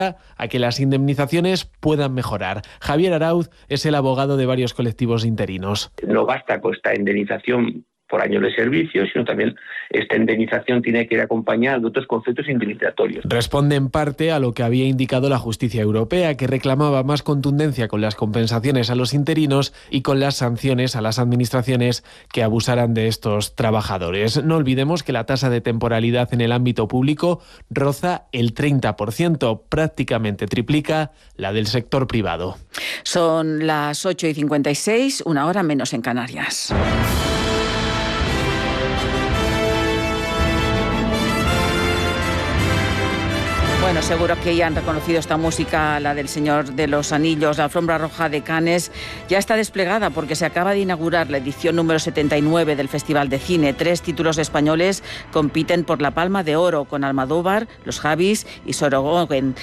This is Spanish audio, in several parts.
a que las indemnizaciones puedan mejorar. Javier Arauz es el abogado de varios colectivos interinos. No basta con esta indemnización por años de servicio, sino también esta indemnización tiene que ir acompañada de otros conceptos indemnizatorios. Responde en parte a lo que había indicado la justicia europea, que reclamaba más contundencia con las compensaciones a los interinos y con las sanciones a las administraciones que abusaran de estos trabajadores. No olvidemos que la tasa de temporalidad en el ámbito público roza el 30%, prácticamente triplica la del sector privado. Son las 8:56, una hora menos en Canarias. Bueno, seguro que ya han reconocido esta música, la del Señor de los Anillos. La alfombra roja de Cannes ya está desplegada porque se acaba de inaugurar la edición número 79 del Festival de Cine. 3 títulos españoles compiten por la Palma de Oro, con Almodóvar, Los Javis y Sorogoyen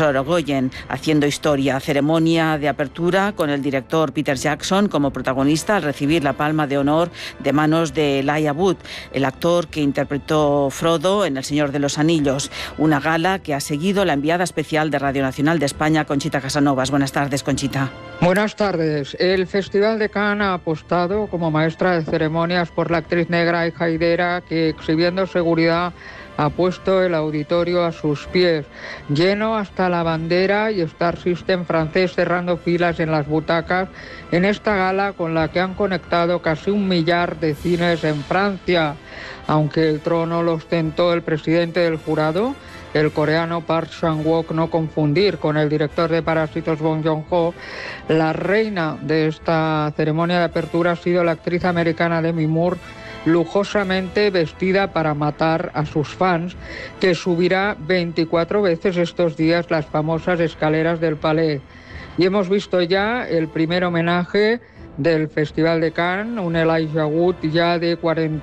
haciendo historia. Ceremonia de apertura con el director Peter Jackson como protagonista al recibir la Palma de Honor de manos de Elijah Wood, el actor que interpretó Frodo en El Señor de los Anillos. Una gala que ha seguido la enviada especial de Radio Nacional de España, Conchita Casanovas. Buenas tardes, Conchita. Buenas tardes. El Festival de Cannes ha apostado como maestra de ceremonias por la actriz negra Hija Hidera, que exhibiendo seguridad ha puesto el auditorio a sus pies, lleno hasta la bandera, y Star System francés cerrando filas en las butacas en esta gala con la que han conectado casi 1 millar de cines en Francia. Aunque el trono lo ostentó el presidente del jurado, el coreano Park Chan-wook, no confundir con el director de Parásitos Bong Joon-ho, la reina de esta ceremonia de apertura ha sido la actriz americana Demi Moore, lujosamente vestida para matar a sus fans, que subirá 24 veces estos días las famosas escaleras del Palais. Y hemos visto ya el primer homenaje del Festival de Cannes, un Elijah Wood ya de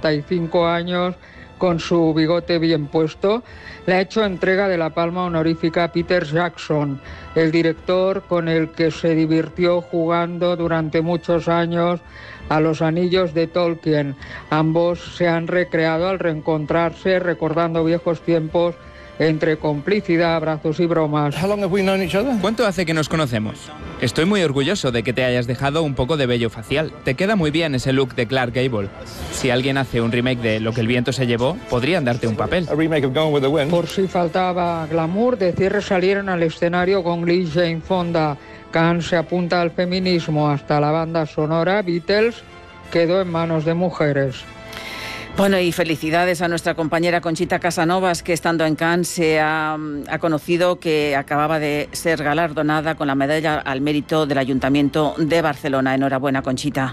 45 años, con su bigote bien puesto, le ha hecho entrega de la palma honorífica a Peter Jackson, el director con el que se divirtió jugando durante muchos años a los anillos de Tolkien. Ambos se han recreado al reencontrarse, recordando viejos tiempos entre complicidad, abrazos y bromas. ¿Cuánto hace que nos conocemos? Estoy muy orgulloso de que te hayas dejado un poco de vello facial. Te queda muy bien ese look de Clark Gable. Si alguien hace un remake de Lo que el viento se llevó, podrían darte un papel. Por si faltaba glamour, de cierre salieron al escenario con Glee y Jane Fonda. Cannes se apunta al feminismo, hasta la banda sonora Beatles quedó en manos de mujeres. Bueno, y felicidades a nuestra compañera Conchita Casanovas, que estando en Cannes se ha conocido que acababa de ser galardonada con la medalla al mérito del Ayuntamiento de Barcelona. Enhorabuena, Conchita.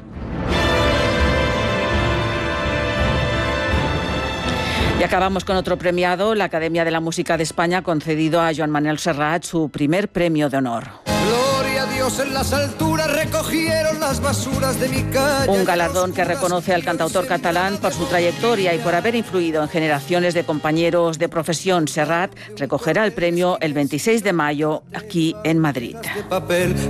Y acabamos con otro premiado. La Academia de la Música de España ha concedido a Joan Manuel Serrat su primer premio de honor. Gloria a Dios, en las alturas recogieron las basuras de mi calle. Un galardón que reconoce al cantautor catalán por su trayectoria y por haber influido en generaciones de compañeros de profesión. Serrat recogerá el premio el 26 de mayo aquí en Madrid.